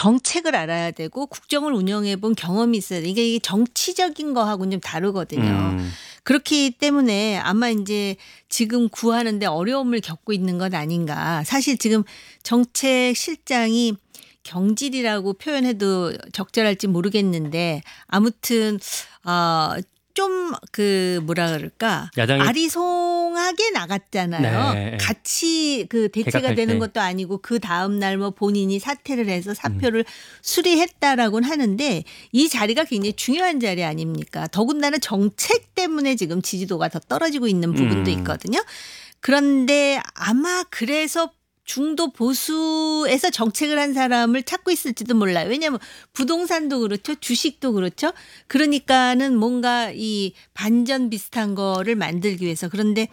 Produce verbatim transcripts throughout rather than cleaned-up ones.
정책을 알아야 되고 국정을 운영해 본 경험이 있어야 돼. 이게 정치적인 거하고는 좀 다르거든요. 음. 그렇기 때문에 아마 이제 지금 구하는데 어려움을 겪고 있는 건 아닌가. 사실 지금 정책실장이 경질이라고 표현해도 적절할지 모르겠는데 아무튼 어, 좀 그 뭐라 그럴까 야당이 아리송하게 나갔잖아요. 네. 같이 그 대체가 개각할 되는 때. 것도 아니고 그 다음 날 뭐 본인이 사퇴를 해서 사표를 음. 수리했다라고는 하는데 이 자리가 굉장히 중요한 자리 아닙니까? 더군다나 정책 때문에 지금 지지도가 더 떨어지고 있는 부분도 음. 있거든요. 그런데 아마 그래서 중도 보수에서 정책을 한 사람을 찾고 있을지도 몰라요. 왜냐하면 부동산도 그렇죠. 주식도 그렇죠. 그러니까는 뭔가 이 반전 비슷한 거를 만들기 위해서. 그런데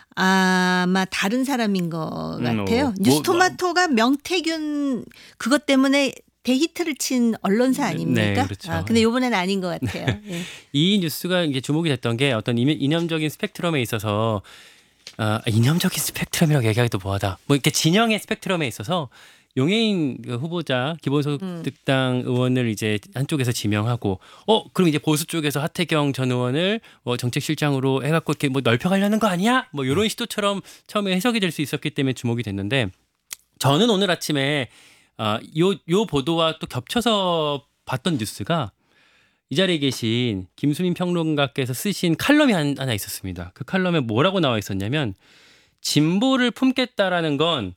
아마 다른 사람인 것 음, 같아요. 어, 뭐, 뉴스토마토가 명태균 그것 때문에 대히트를 친 언론사 네, 아닙니까? 네, 그렇죠. 아, 근데 이번에는 아닌 것 같아요. 예. 이 뉴스가 이게 주목이 됐던 게 어떤 이념- 이념적인 스펙트럼에 있어서 아, 이념적인 스펙트럼이라고 얘기하기도 뭐하다. 뭐 이렇게 진영의 스펙트럼에 있어서 용해인 그 후보자 기본소득당 의원을 이제 한쪽에서 지명하고, 어 그럼 이제 보수 쪽에서 하태경 전 의원을 뭐 정책실장으로 해갖고 이렇게 뭐 넓혀가려는 거 아니야? 뭐 이런 시도처럼 처음에 해석이 될 수 있었기 때문에 주목이 됐는데, 저는 오늘 아침에 아, 요, 요 보도와 또 겹쳐서 봤던 뉴스가 이 자리에 계신 김수민 평론가께서 쓰신 칼럼이 한- 하나 있었습니다. 그 칼럼에 뭐라고 나와 있었냐면, 진보를 품겠다라는 건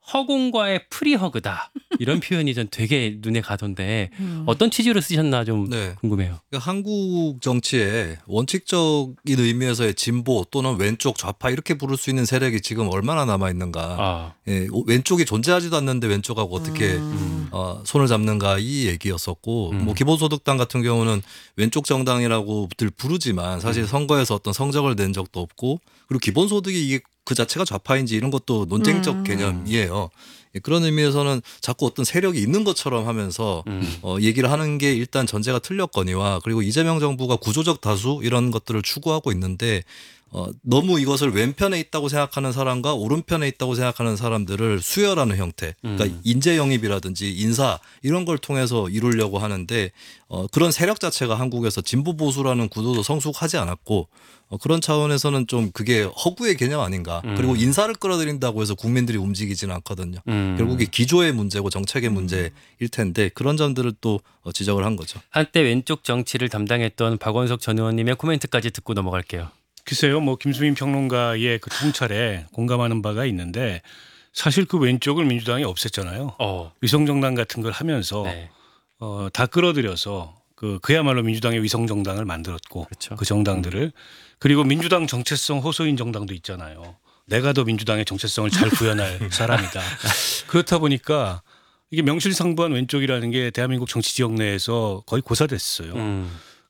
허공과의 프리허그다. 이런 표현이 전 되게 눈에 가던데 음. 어떤 취지로 쓰셨나 좀 네. 궁금해요. 그러니까 한국 정치에 원칙적인 의미에서의 진보 또는 왼쪽 좌파 이렇게 부를 수 있는 세력이 지금 얼마나 남아 있는가. 아, 예, 왼쪽이 존재하지도 않는데 왼쪽하고 어떻게 음. 어, 손을 잡는가 이 얘기였었고, 음. 뭐 기본소득당 같은 경우는 왼쪽 정당이라고들 부르지만 사실 음. 선거에서 어떤 성적을 낸 적도 없고, 그리고 기본소득이 이게 그 자체가 좌파인지 이런 것도 논쟁적 음. 개념이에요. 예, 그런 의미에서는 자꾸 어떤 세력이 있는 것처럼 하면서 음. 어, 얘기를 하는 게 일단 전제가 틀렸거니와, 그리고 이재명 정부가 구조적 다수 이런 것들을 추구하고 있는데 어, 너무 이것을 왼편에 있다고 생각하는 사람과 오른편에 있다고 생각하는 사람들을 수혈하는 형태, 그러니까 음. 인재 영입이라든지 인사 이런 걸 통해서 이루려고 하는데, 어, 그런 세력 자체가 한국에서 진보 보수라는 구도도 성숙하지 않았고, 어, 그런 차원에서는 좀 그게 허구의 개념 아닌가. 음. 그리고 인사를 끌어들인다고 해서 국민들이 움직이지는 않거든요. 음. 결국에 기조의 문제고 정책의 문제일 텐데 그런 점들을 또 어, 지적을 한 거죠. 한때 왼쪽 정치를 담당했던 박원석 전 의원님의 코멘트까지 듣고 넘어갈게요. 글쎄요, 뭐 김수민 평론가의 그 통찰에 공감하는 바가 있는데, 사실 그 왼쪽을 민주당이 없앴잖아요. 어, 위성정당 같은 걸 하면서 네. 어, 다 끌어들여서 그 그야말로 민주당의 위성정당을 만들었고, 그렇죠. 그 정당들을. 그리고 민주당 정체성 호소인 정당도 있잖아요. 내가 더 민주당의 정체성을 잘 구현할 사람이다. 그렇다 보니까 이게 명실상부한 왼쪽이라는 게 대한민국 정치 지역 내에서 거의 고사됐어요. 음.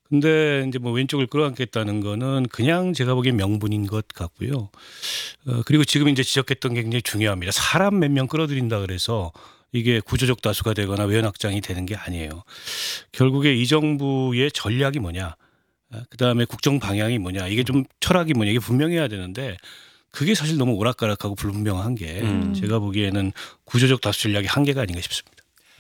근데 이제 뭐 왼쪽을 끌어안겠다는 거는 그냥 제가 보기엔 명분인 것 같고요. 어, 그리고 지금 이제 지적했던 게 굉장히 중요합니다. 사람 몇 명 끌어들인다 그래서 이게 구조적 다수가 되거나 외연 확장이 되는 게 아니에요. 결국에 이 정부의 전략이 뭐냐, 그다음에 국정 방향이 뭐냐, 이게 좀 철학이 뭐냐, 이게 분명해야 되는데 그게 사실 너무 오락가락하고 불분명한 게 음. 제가 보기에는 구조적 다수 전략의 한계가 아닌가 싶습니다.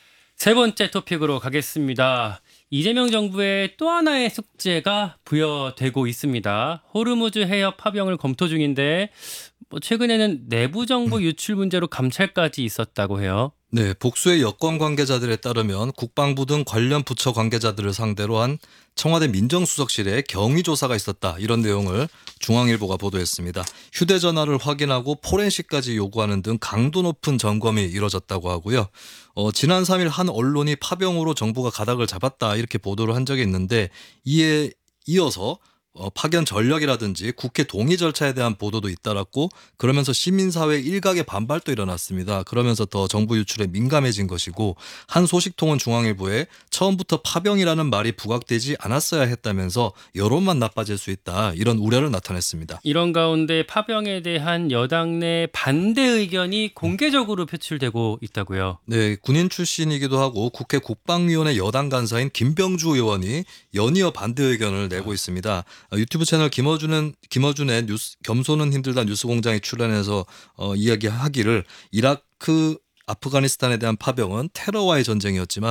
세 번째 토픽으로 가겠습니다. 이재명 정부의 또 하나의 숙제가 부여되고 있습니다. 호르무즈 해협 파병을 검토 중인데 뭐 최근에는 내부 정보 유출 문제로 감찰까지 있었다고 해요. 네, 복수의 여권 관계자들에 따르면 국방부 등 관련 부처 관계자들을 상대로 한 청와대 민정수석실의 경위조사가 있었다, 이런 내용을 중앙일보가 보도했습니다. 휴대전화를 확인하고 포렌식까지 요구하는 등 강도 높은 점검이 이뤄졌다고 하고요. 어, 지난 삼 일 한 언론이 파병으로 정부가 가닥을 잡았다 이렇게 보도를 한 적이 있는데, 이에 이어서 어, 파견 전력이라든지 국회 동의 절차에 대한 보도도 잇따랐고, 그러면서 시민사회 일각의 반발도 일어났습니다. 그러면서 더 정부 유출에 민감해진 것이고, 한 소식통은 중앙일보에 처음부터 파병이라는 말이 부각되지 않았어야 했다면서 여론만 나빠질 수 있다, 이런 우려를 나타냈습니다. 이런 가운데 파병에 대한 여당 내 반대 의견이 공개적으로 표출되고 있다고요. 네, 군인 출신이기도 하고 국회 국방위원회 여당 간사인 김병주 의원이 연이어 반대 의견을 내고 있습니다. 유튜브 채널 김어준은 김어준의 뉴스 겸손은 힘들다 뉴스공장에 출연해서 어, 이야기하기를, 이라크 아프가니스탄에 대한 파병은 테러와의 전쟁이었지만